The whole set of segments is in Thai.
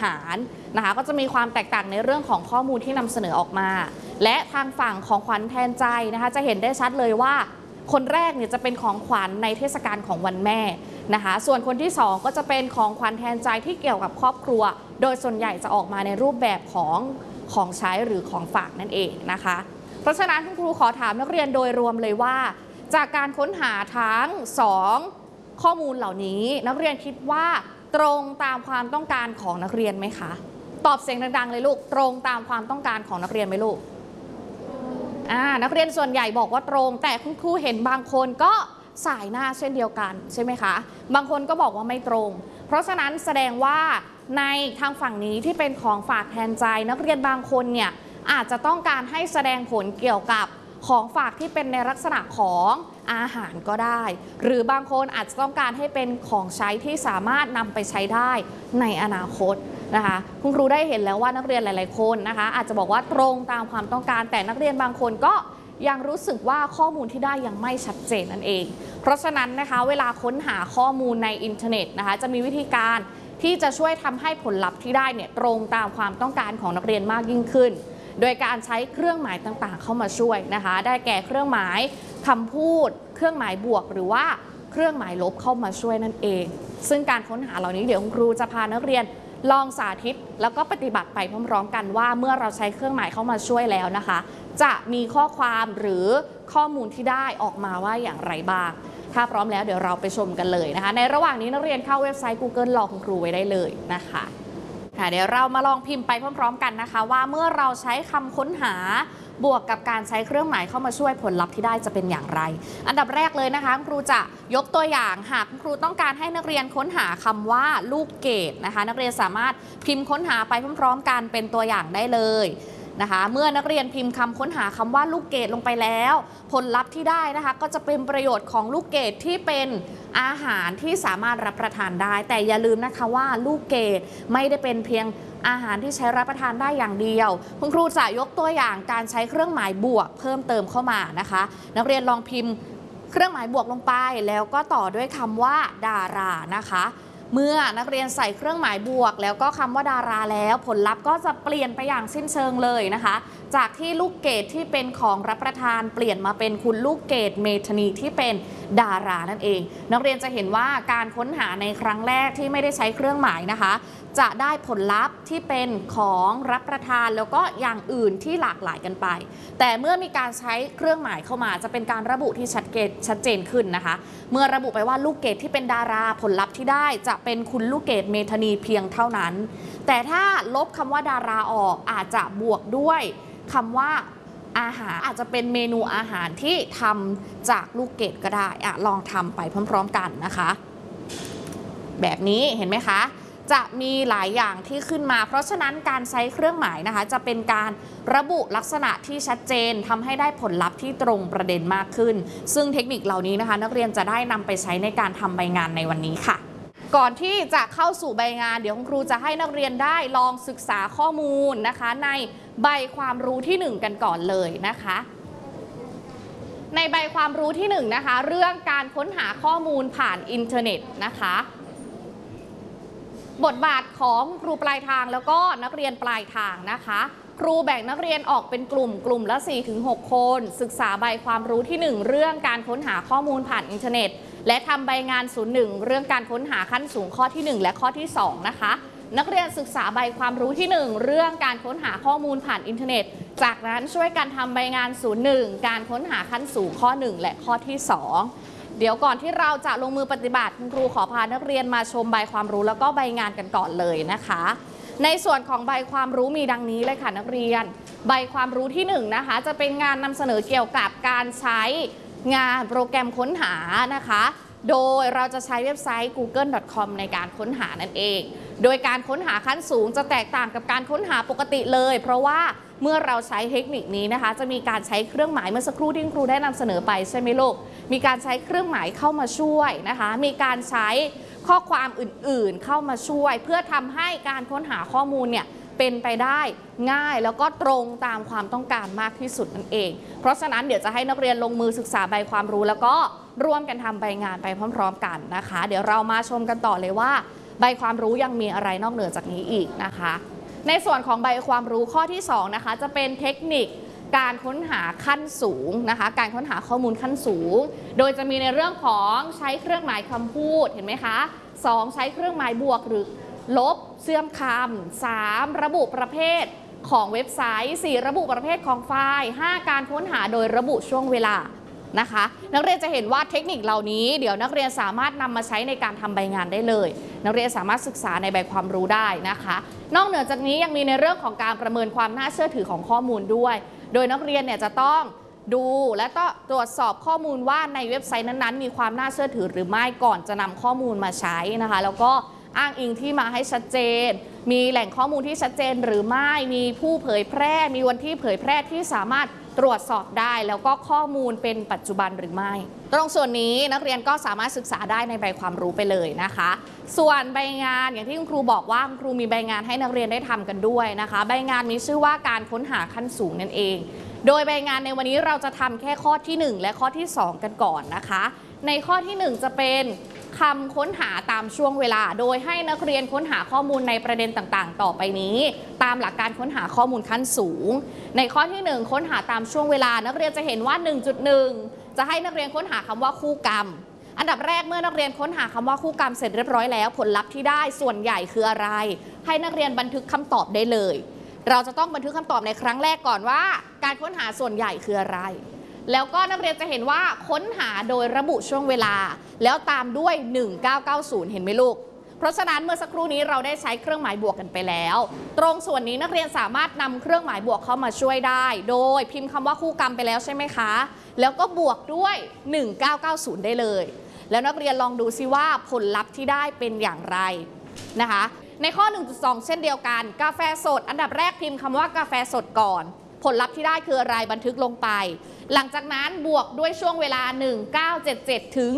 หารนะคะก็จะมีความแตกต่างในเรื่องของข้อมูลที่นำเสนอออกมาและทางฝั่งของขวัญแทนใจนะคะจะเห็นได้ชัดเลยว่าคนแรกเนี่ยจะเป็นของขวัญในเทศกาลของวันแม่นะคะส่วนคนที่2ก็จะเป็นของขวัญแทนใจที่เกี่ยวกับครอบครัวโดยส่วนใหญ่จะออกมาในรูปแบบของใช้หรือของฝากนั่นเองนะคะเพราะฉะนั้นคุณครูขอถามนักเรียนโดยรวมเลยว่าจากการค้นหาทั้ง2ข้อมูลเหล่านี้นักเรียนคิดว่าตรงตามความต้องการของนักเรียนไหมคะตอบเสียงดังๆเลยลูกตรงตามความต้องการของนักเรียนไหมลูกนักเรียนส่วนใหญ่บอกว่าตรงแต่คุณครูเห็นบางคนก็สายหน้าเช่นเดียวกันใช่ไหมคะบางคนก็บอกว่าไม่ตรงเพราะฉะนั้นแสดงว่าในทางฝั่งนี้ที่เป็นของฝากแทนใจนักเรียนบางคนเนี่ยอาจจะต้องการให้แสดงผลเกี่ยวกับของฝากที่เป็นในลักษณะของอาหารก็ได้หรือบางคนอาจจะต้องการให้เป็นของใช้ที่สามารถนำไปใช้ได้ในอนาคตนะคะคุณครูได้เห็นแล้วว่านักเรียนหลายๆคนนะคะอาจจะบอกว่าตรงตามความต้องการแต่นักเรียนบางคนก็ยังรู้สึกว่าข้อมูลที่ได้ยังไม่ชัดเจนนั่นเองเพราะฉะนั้นนะคะเวลาค้นหาข้อมูลในอินเทอร์เน็ตนะคะจะมีวิธีการที่จะช่วยทำให้ผลลัพธ์ที่ได้เนี่ยตรงตามความต้องการของนักเรียนมากยิ่งขึ้นโดยการใช้เครื่องหมายต่างๆเข้ามาช่วยนะคะได้แก่เครื่องหมายคำพูดเครื่องหมายบวกหรือว่าเครื่องหมายลบเข้ามาช่วยนั่นเองซึ่งการค้นหาเหล่านี้เดี๋ยวคุณครูจะพานักเรียนลองสาธิตแล้วก็ปฏิบัติไปพร้อมๆกันว่าเมื่อเราใช้เครื่องหมายเข้ามาช่วยแล้วนะคะจะมีข้อความหรือข้อมูลที่ได้ออกมาว่าอย่างไรบ้างถ้าพร้อมแล้วเดี๋ยวเราไปชมกันเลยนะคะในระหว่างนี้นักเรียนเข้าเว็บไซต์ Google รอคุณครูไว้ได้เลยนะคะเดี๋ยวเรามาลองพิมพ์ไปพร้อมๆกันนะคะว่าเมื่อเราใช้คำค้นหาบวกกับการใช้เครื่องหมายเข้ามาช่วยผลลัพธ์ที่ได้จะเป็นอย่างไรอันดับแรกเลยนะคะครูจะยกตัวอย่างหากครูต้องการให้นักเรียนค้นหาคำว่าลูกเกดนะคะนักเรียนสามารถพิมพ์ค้นหาไปพร้อมๆกันเป็นตัวอย่างได้เลยนะคะเมื่อนักเรียนพิมพ์คำค้นหาคำว่าลูกเกดลงไปแล้วผลลัพธ์ที่ได้นะคะก็จะเป็นประโยชน์ของลูกเกดที่เป็นอาหารที่สามารถรับประทานได้แต่อย่าลืมนะคะว่าลูกเกดไม่ได้เป็นเพียงอาหารที่ใช้รับประทานได้อย่างเดียวคุณครูจะยกตัวอย่างการใช้เครื่องหมายบวกเพิ่มเติมเข้ามานะคะนักเรียนลองพิมพ์เครื่องหมายบวกลงไปแล้วก็ต่อด้วยคำว่าดารานะคะเมื่อนักเรียนใส่เครื่องหมายบวกแล้วก็คำว่าดาราแล้วผลลัพธ์ก็จะเปลี่ยนไปอย่างสิ้นเชิงเลยนะคะจากที่ลูกเกดที่เป็นของรับประทานเปลี่ยนมาเป็นคุณลูกเกดเมธานีที่เป็นดารานั่นเองนักเรียนจะเห็นว่าการค้นหาในครั้งแรกที่ไม่ได้ใช้เครื่องหมายนะคะจะได้ผลลัพธ์ที่เป็นของรับประทานแล้วก็อย่างอื่นที่หลากหลายกันไปแต่เมื่อมีการใช้เครื่องหมายเข้ามาจะเป็นการระบุที่ชัดเจนขึ้นนะคะเมื่อระบุไปว่าลูกเกดที่เป็นดาราผลลัพธ์ที่ได้จะเป็นคุณลูกเกดเมธานีเพียงเท่านั้นแต่ถ้าลบคำว่าดาราออกอาจจะบวกด้วยคำว่าอาหารอาจจะเป็นเมนูอาหารที่ทำจากลูกเกดก็ได้ลองทำไปพร้อมๆกันนะคะแบบนี้เห็นไหมคะจะมีหลายอย่างที่ขึ้นมาเพราะฉะนั้นการใช้เครื่องหมายนะคะจะเป็นการระบุลักษณะที่ชัดเจนทำให้ได้ผลลัพธ์ที่ตรงประเด็นมากขึ้นซึ่งเทคนิคเหล่านี้นะคะนักเรียนจะได้นำไปใช้ในการทำใบงานในวันนี้ค่ะก่อนที่จะเข้าสู่ใบงานเดี๋ยวคุณครูจะให้นักเรียนได้ลองศึกษาข้อมูลนะคะในใบความรู้ที่1กันก่อนเลยนะคะในใบความรู้ที่1นะคะเรื่องการค้นหาข้อมูลผ่านอินเทอร์เน็ตนะคะบทบาทของครูปลายทางแล้วก็นักเรียนปลายทางนะคะครูแบ่งนักเรียนออกเป็นกลุ่มละ 4-6 คนศึกษาใบความรู้ที่1เรื่องการค้นหาข้อมูลผ่านอินเทอร์เน็ตและทำใบงาน01เรื่องการค้นหาขั้นสูงข้อที่1และข้อที่2นะคะนักเรียนศึกษาใบความรู้ที่1เรื่องการค้นหาข้อมูลผ่านอินเทอร์เน็ตจากนั้นช่วยกันทำใบงาน01การค้นหาขั้นสูงข้อ1และข้อที่2เดี๋ยวก่อนที่เราจะลงมือปฏิบัติคุณครูขอพานักเรียนมาชมใบความรู้แล้วก็ใบงานกันก่อนเลยนะคะในส่วนของใบความรู้มีดังนี้เลยค่ะนักเรียนใบความรู้ที่1นะคะจะเป็นงานนำเสนอเกี่ยวกับการใช้งานโปรแกรมค้นหานะคะโดยเราจะใช้เว็บไซต์ google.com ในการค้นหานั่นเองโดยการค้นหาขั้นสูงจะแตกต่างกับการค้นหาปกติเลยเพราะว่าเมื่อเราใช้เทคนิคนี้นะคะจะมีการใช้เครื่องหมายเมื่อสักครู่ที่ครูได้นำเสนอไปใช่ไหมลูกมีการใช้เครื่องหมายเข้ามาช่วยนะคะมีการใช้ข้อความอื่นๆเข้ามาช่วยเพื่อทำให้การค้นหาข้อมูลเนี่ยเป็นไปได้ง่ายแล้วก็ตรงตามความต้องการมากที่สุดนั่นเองเพราะฉะนั้นเดี๋ยวจะให้นักเรียนลงมือศึกษาใบความรู้แล้วก็ร่วมกันทำใบงานไปพร้อมๆกันนะคะเดี๋ยวเรามาชมกันต่อเลยว่าใบความรู้ยังมีอะไรนอกเหนือจากนี้อีกนะคะในส่วนของใบความรู้ข้อที่2นะคะจะเป็นเทคนิคการค้นหาขั้นสูงนะคะการค้นหาข้อมูลขั้นสูงโดยจะมีในเรื่องของใช้เครื่องหมายคำพูดเห็นไหมคะ2ใช้เครื่องหมายบวกหรือลบเสื่อมคำ3ระบุประเภทของเว็บไซต์4ระบุประเภทของไฟล์5การค้นหาโดยระบุช่วงเวลานะคะนักเรียนจะเห็นว่าเทคนิคเหล่านี้เดี๋ยวนักเรียนสามารถนำมาใช้ในการทำใบงานได้เลยนักเรียนสามารถศึกษาในใบความรู้ได้นะคะนอกเหนือจากนี้ยังมีในเรื่องของการประเมินความน่าเชื่อถือของข้อมูลด้วยโดยนักเรียนเนี่ยจะต้องดูและก็ตรวจสอบข้อมูลว่าในเว็บไซต์นั้นๆมีความน่าเชื่อถือหรือไม่ก่อนจะนำข้อมูลมาใช้นะคะแล้วก็อ้างอิงที่มาให้ชัดเจนมีแหล่งข้อมูลที่ชัดเจนหรือไม่มีผู้เผยแพร่มีวันที่เผยแพร่ที่สามารถตรวจสอบได้แล้วก็ข้อมูลเป็นปัจจุบันหรือไม่ตรงส่วนนี้นักเรียนก็สามารถศึกษาได้ในใบความรู้ไปเลยนะคะส่วนใบงานอย่างที่คุณครูบอกว่าคุณครูมีใบงานให้นักเรียนได้ทำกันด้วยนะคะใบงานมีชื่อว่าการค้นหาขั้นสูงนั่นเองโดยใบงานในวันนี้เราจะทำแค่ข้อที่1และข้อที่2กันก่อนนะคะในข้อที่1จะเป็นคำค้นหาตามช่วงเวลาโดยให้นักเรียนค้นหาข้อมูลในประเด็นต่างๆต่อไปนี้ตามหลักการค้นหาข้อมูลขั้นสูงในข้อที่1ค้นหาตามช่วงเวลานักเรียนจะเห็นว่า 1.1 จะให้นักเรียนค้นหาคำว่าคู่กรรมอันดับแรกเมื่อนักเรียนค้นหาคำว่าคู่กรรมเสร็จเรียบร้อยแล้วผลลัพธ์ที่ได้ส่วนใหญ่คืออะไรให้นักเรียนบันทึกคำตอบได้เลยเราจะต้องบันทึกคำตอบในครั้งแรกก่อนว่าการค้นหาส่วนใหญ่คืออะไรแล้วก็นักเรียนจะเห็นว่าค้นหาโดยระบุช่วงเวลาแล้วตามด้วย1990เห็นไหมลูกเพราะฉะนั้นเมื่อสักครู่นี้เราได้ใช้เครื่องหมายบวกกันไปแล้วตรงส่วนนี้นักเรียนสามารถนำเครื่องหมายบวกเข้ามาช่วยได้โดยพิมพ์คำว่าคู่กรรมไปแล้วใช่ไหมคะแล้วก็บวกด้วย1990ได้เลยแล้วนักเรียนลองดูซิว่าผลลัพธ์ที่ได้เป็นอย่างไรนะคะในข้อ 1.2 เช่นเดียวกันกาแฟสดอันดับแรกพิมพ์คำว่ากาแฟสดก่อนผลลัพธ์ที่ได้คืออะไรบันทึกลงไปหลังจากนั้นบวกด้วยช่วงเวลา1977ถึง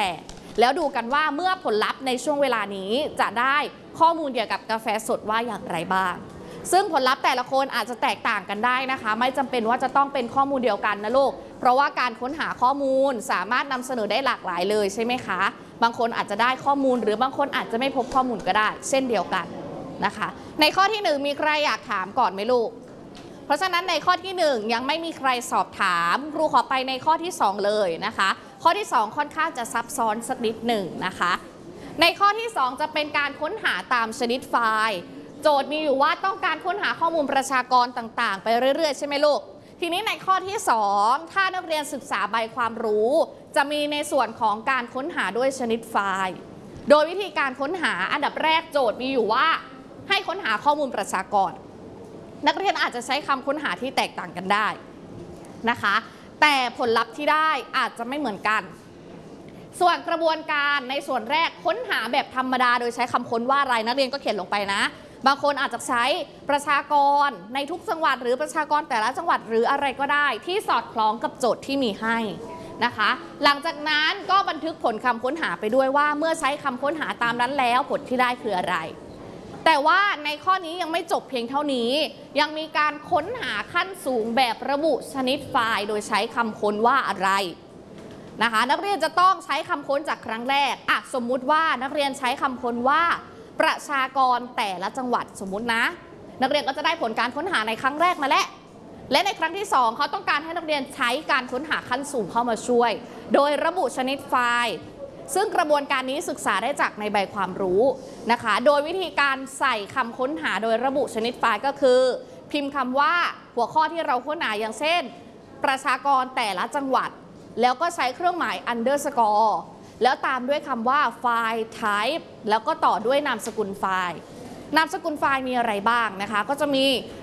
78แล้วดูกันว่าเมื่อผลลัพธ์ในช่วงเวลานี้จะได้ข้อมูลเกี่ยวกับกาแฟสดว่าอย่างไรบ้างซึ่งผลลัพธ์แต่ละคนอาจจะแตกต่างกันได้นะคะไม่จำเป็นว่าจะต้องเป็นข้อมูลเดียวกันนะลูกเพราะว่าการค้นหาข้อมูลสามารถนำเสนอได้หลากหลายเลยใช่ไหมคะบางคนอาจจะได้ข้อมูลหรือบางคนอาจจะไม่พบข้อมูลก็ได้เช่นเดียวกันนะคะในข้อที่1มีใครอยากถามก่อนไหมลูกเพราะฉะนั้นในข้อที่1ยังไม่มีใครสอบถามครูขอไปในข้อที่2เลยนะคะข้อที่2ค่อนข้างจะซับซ้อนสักนิดหนึ่งนะคะในข้อที่2จะเป็นการค้นหาตามชนิดไฟล์โจทย์มีอยู่ว่าต้องการค้นหาข้อมูลประชากรต่างๆไปเรื่อยๆใช่ไหมลูกทีนี้ในข้อที่2ถ้านักเรียนศึกษาใบความรู้จะมีในส่วนของการค้นหาด้วยชนิดไฟล์โดยวิธีการค้นหาอันดับแรกโจทย์มีอยู่ว่าให้ค้นหาข้อมูลประชากรนักเรียนอาจจะใช้คำค้นหาที่แตกต่างกันได้นะคะแต่ผลลัพธ์ที่ได้อาจจะไม่เหมือนกันส่วนกระบวนการในส่วนแรกค้นหาแบบธรรมดาโดยใช้คำค้นว่าอะไรนักเรียนก็เขียนลงไปนะบางคนอาจจะใช้ประชากรในทุกจังหวัดหรือประชากรแต่ละจังหวัดหรืออะไรก็ได้ที่สอดคล้องกับโจทย์ที่มีให้นะคะหลังจากนั้นก็บันทึกผลคำค้นหาไปด้วยว่าเมื่อใช้คำค้นหาตามนั้นแล้วผลที่ได้คืออะไรแต่ว่าในข้อนี้ยังไม่จบเพียงเท่านี้ยังมีการค้นหาขั้นสูงแบบระบุชนิดไฟล์โดยใช้คำค้นว่าอะไรนะคะนักเรียนจะต้องใช้คำค้นจากครั้งแรกสมมุติว่านักเรียนใช้คำค้นว่าประชากรแต่ละจังหวัดสมมุตินะนักเรียนก็จะได้ผลการค้นหาในครั้งแรกมาแล้วและในครั้งที่2เขาต้องการให้นักเรียนใช้การค้นหาขั้นสูงเข้ามาช่วยโดยระบุชนิดไฟล์ซึ่งกระบวนการนี้ศึกษาได้จากในใบความรู้นะคะโดยวิธีการใส่คำค้นหาโดยระบุชนิดไฟล์ก็คือพิมพ์คำว่าหัวข้อที่เราค้นหาอย่างเช่นประชากรแต่ละจังหวัดแล้วก็ใช้เครื่องหมาย underscore แล้วตามด้วยคำว่าไฟล์ type แล้วก็ต่อด้วยนามสกุลไฟล์นามสกุลไฟล์มีอะไรบ้างนะคะก็จะมี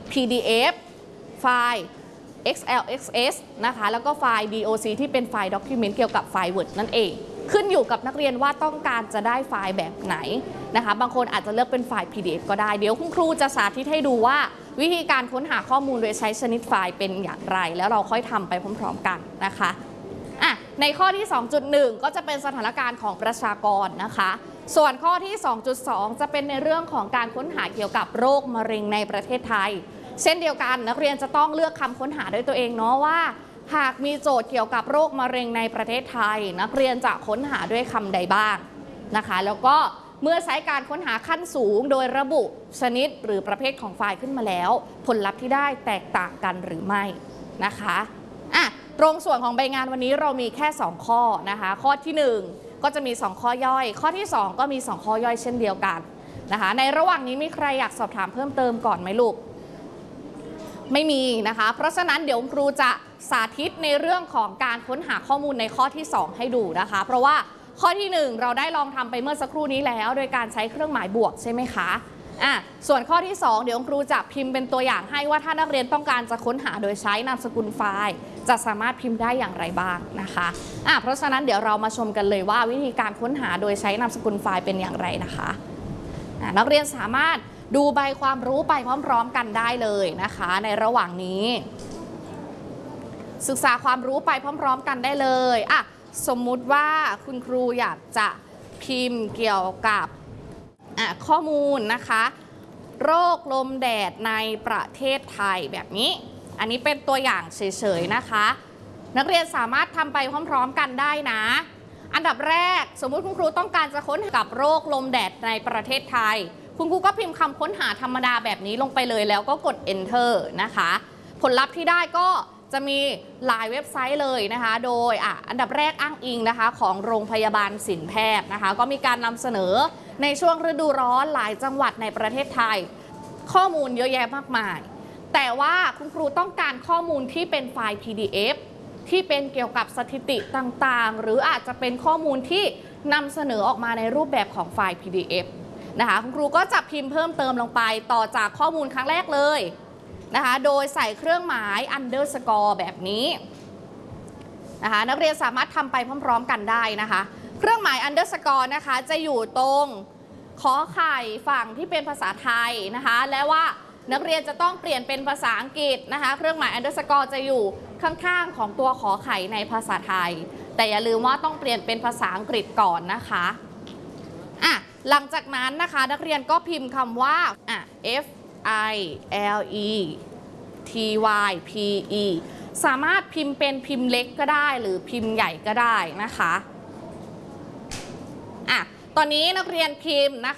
PDF ไฟล์ XLXS นะคะแล้วก็ไฟล์ DOC ที่เป็นไฟล์ document เกี่ยวกับไฟล์ Word นั่นเองขึ้นอยู่กับนักเรียนว่าต้องการจะได้ไฟล์แบบไหนนะคะบางคนอาจจะเลือกเป็นไฟล์ PDF ก็ได้เดี๋ยวคุณครูจะสาธิตให้ดูว่าวิธีการค้นหาข้อมูลโดยใช้ชนิดไฟล์เป็นอย่างไรแล้วเราค่อยทำไปพร้อมๆกันนะคะในข้อที่ 2.1 ก็จะเป็นสถานการณ์ของประชากรนะคะส่วนข้อที่ 2.2 จะเป็นในเรื่องของการค้นหาเกี่ยวกับโรคมะเร็งในประเทศไทยเช่นเดียวกันนักเรียนจะต้องเลือกคำค้นหาด้วยตัวเองเนาะว่าหากมีโจทย์เกี่ยวกับโรคมะเร็งในประเทศไทยนักเรียนจะค้นหาด้วยคำใดบ้างนะคะแล้วก็เมื่อใช้การค้นหาขั้นสูงโดยระบุชนิดหรือประเภทของไฟล์ขึ้นมาแล้วผลลัพธ์ที่ได้แตกต่างกันหรือไม่นะคะตรงส่วนของใบงานวันนี้เรามีแค่2ข้อนะคะข้อที่1ก็จะมี2ข้อย่อยข้อที่2ก็มี2ข้อย่อยเช่นเดียวกันนะคะในระหว่างนี้มีใครอยากสอบถามเพิ่มเติมก่อนไหมลูกไม่มีนะคะเพราะฉะนั้นเดี๋ยวครูจะสาธิตในเรื่องของการค้นหาข้อมูลในข้อที่2ให้ดูนะคะเพราะว่าข้อที่1เราได้ลองทำไปเมื่อสักครู่นี้แล้วโดยการใช้เครื่องหมายบวกใช่ไหมคะส่วนข้อที่2เดี๋ยวครูจะพิมพ์เป็นตัวอย่างให้ว่าถ้านักเรียนต้องการจะค้นหาโดยใช้นามสกุลไฟล์จะสามารถพิมพ์ได้อย่างไรบ้างนะคะเพราะฉะนั้นเดี๋ยวเรามาชมกันเลยว่าวิธีการค้นหาโดยใช้นามสกุลไฟล์เป็นอย่างไรนะคะนักเรียนสามารถดูใบความรู้ไปพร้อมๆกันได้เลยนะคะในระหว่างนี้ศึกษาความรู้ไปพร้อมๆกันได้เลยสมมุติว่าคุณครูอยากจะพิมพ์เกี่ยวกับข้อมูลนะคะโรคลมแดดในประเทศไทยแบบนี้อันนี้เป็นตัวอย่างเฉยๆนะคะนักเรียนสามารถทำไปพร้อมๆกันได้นะอันดับแรกสมมุติคุณครูต้องการจะค้นหากับโรคลมแดดในประเทศไทยคุณครูก็พิมพ์คำค้นหาธรรมดาแบบนี้ลงไปเลยแล้วก็กด enter นะคะผลลัพธ์ที่ได้ก็จะมีหลายเว็บไซต์เลยนะคะโดยอันดับแรกอ้างอิงนะคะของโรงพยาบาลศิลป์แพทย์นะคะก็มีการนำเสนอในช่วงฤดูร้อนหลายจังหวัดในประเทศไทยข้อมูลเยอะแยะมากมายแต่ว่าคุณครูต้องการข้อมูลที่เป็นไฟล์ PDF ที่เป็นเกี่ยวกับสถิติต่างๆหรืออาจจะเป็นข้อมูลที่นำเสนอออกมาในรูปแบบของไฟล์ PDF นะคะคุณครูก็จะพิมพ์เพิ่มเติมลงไปต่อจากข้อมูลครั้งแรกเลยนะคะโดยใส่เครื่องหมาย underscore แบบนี้นะคะนักเรียนสามารถทำไปพร้อมๆกันได้นะคะเครื่องหมาย underscore นะคะจะอยู่ตรงขอไข่ฝั่งที่เป็นภาษาไทยนะคะและว่านักเรียนจะต้องเปลี่ยนเป็นภาษาอังกฤษนะคะเครื่องหมาย underscore จะอยู่ข้างๆของตัวขอไข่ในภาษาไทยแต่อย่าลืมว่าต้องเปลี่ยนเป็นภาษาอังกฤษก่อนนะคะหลังจากนั้นนะคะนักเรียนก็พิมพ์คำว่าF I L E T Y P E สามารถพิมพ์เป็นพิมพ์เล็กก็ได้หรือพิมพ์ใหญ่ก็ได้นะคะตอนนี้นักเรียนพิมพ์นะคะ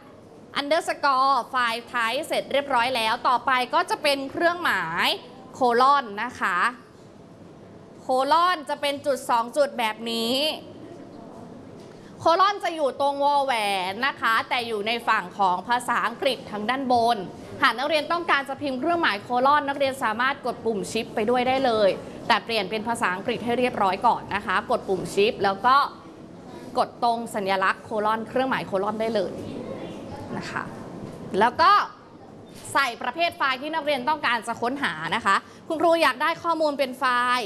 underscore file type เสร็จเรียบร้อยแล้วต่อไปก็จะเป็นเครื่องหมายโคลอนนะคะโคลอนจะเป็นจุด2จุดแบบนี้โคลอนจะอยู่ตรงวอลแหวนนะคะแต่อยู่ในฝั่งของภาษาอังกฤษทางด้านบนหากนักเรียนต้องการจะพิมพ์เครื่องหมายโคลอนนักเรียนสามารถกดปุ่มชิปไปด้วยได้เลยแต่เปลี่ยนเป็นภาษาอังกฤษให้เรียบร้อยก่อนนะคะกดปุ่มชิปแล้วก็กดตรงสัญลักษณ์โคลอนเครื่องหมายโคลอนได้เลยนะคะแล้วก็ใส่ประเภทไฟล์ที่นักเรียนต้องการจะค้นหานะคะคุณครูอยากได้ข้อมูลเป็นไฟล์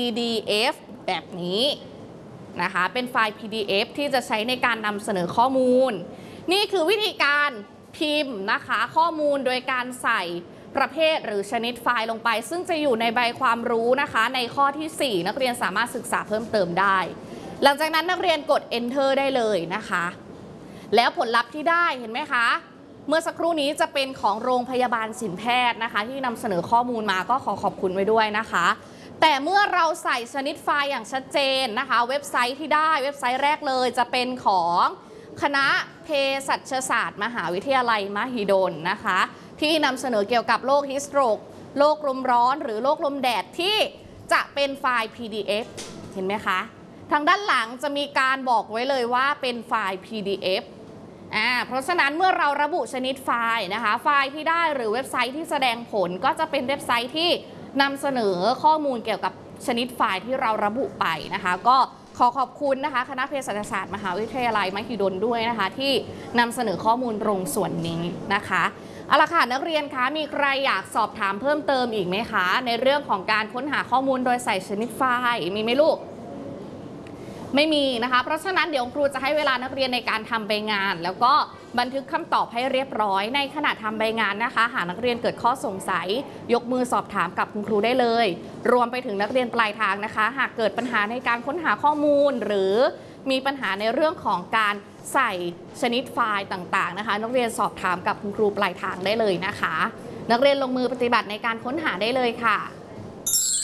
PDF แบบนี้นะคะเป็นไฟล์ PDF ที่จะใช้ในการนำเสนอข้อมูลนี่คือวิธีการพิมพ์นะคะข้อมูลโดยการใส่ประเภทหรือชนิดไฟล์ลงไปซึ่งจะอยู่ในใบความรู้นะคะในข้อที่4นักเรียนสามารถศึกษาเพิ่มเติมได้หลังจากนั้นนักเรียนกด enter ได้เลยนะคะแล้วผลลัพธ์ที่ได้เห็นไหมคะเมื่อสักครู่นี้จะเป็นของโรงพยาบาลศิลป์แพทย์นะคะที่นำเสนอข้อมูลมาก็ขอขอบคุณไว้ด้วยนะคะแต่เมื่อเราใส่ชนิดไฟล์อย่างชัดเจนนะคะเว็บไซต์ที่ได้เว็บไซต์แรกเลยจะเป็นของคณะเภสัชศาสตร์มหาวิทยาลัยมหิดลนะคะที่นำเสนอเกี่ยวกับโรคฮิสโตรกโรคลมร้อนหรือโรคลมแดดที่จะเป็นไฟล์ PDF เห็นไหมคะทางด้านหลังจะมีการบอกไว้เลยว่าเป็นไฟล์ PDF เพราะฉะนั้นเมื่อเราระบุชนิดไฟล์นะคะไฟล์ที่ได้หรือเว็บไซต์ที่แสดงผลก็จะเป็นเว็บไซต์ที่นำเสนอข้อมูลเกี่ยวกับชนิดไฟล์ที่เราระบุไปนะคะก็ขอขอบคุณนะคะคณะเภสัชศาสตร์มหาวิทยาลัยมหิดลด้วยนะคะที่นำเสนอข้อมูลตรงส่วนนี้นะคะเอาล่ะค่ะนักเรียนคะมีใครอยากสอบถามเพิ่มเติมอีกไหมคะในเรื่องของการค้นหาข้อมูลโดยใส่ชนิดไฟล์มีไหมลูกไม่มีนะคะเพราะฉะนั้นเดี๋ยวครูจะให้เวลานักเรียนในการทำใบงานแล้วก็บันทึกคำตอบให้เรียบร้อยในขณะทำใบงานนะคะหากนักเรียนเกิดข้อสงสัยยกมือสอบถามกับคุณครูได้เลยรวมไปถึงนักเรียนปลายทางนะคะหากเกิดปัญหาในการค้นหาข้อมูลหรือมีปัญหาในเรื่องของการใส่ชนิดไฟล์ต่างๆนะคะนักเรียนสอบถามกับคุณครูปลายทางได้เลยนะคะนักเรียนลงมือปฏิบัติในการค้นหาได้เลยค่ะ